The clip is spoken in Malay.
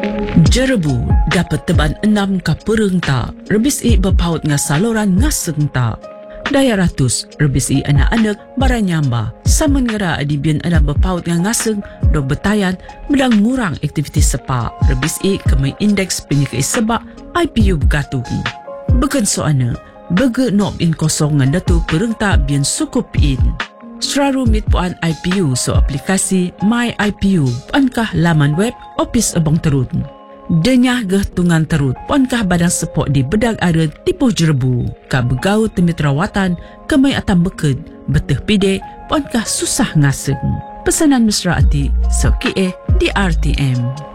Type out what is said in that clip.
Jerebu dapat teban 6 ka pereng ta, rebis i berpaut nga saluran ngaseng ta. Daya ratus, rebis i anak-anak baranyamba. Saman ngera adibian anak berpaut nga ngaseng, do betayan, medang ngurang aktivitas sepa. Rebis i kemai indeks penyikai sebak IPU bergatung. Begen soana, bege nob in kosong ngan datu pereng ta bian sukup in. Seraru mit puan IPU so aplikasi My IPU, puankah laman web Opis Abang Terut. Denyah geh tungan terut, puankah badan sepok di bedag ada tipuh Jerebu. Ka begau temit rawatan, kemai atam beked, beteh pide, puankah susah ngaseng. Pesanan mesra ati, so kie di RTM.